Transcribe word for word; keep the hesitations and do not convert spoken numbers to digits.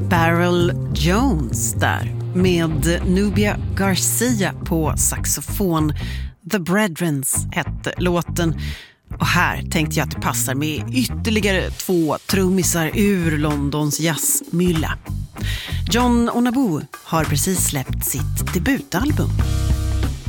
Barrel Jones där med Nubia Garcia på saxofon. The Brethrens hette låten. Och här tänkte jag att det passar med ytterligare två trummisar ur Londons jazzmylla. John Onabou har precis släppt sitt debutalbum.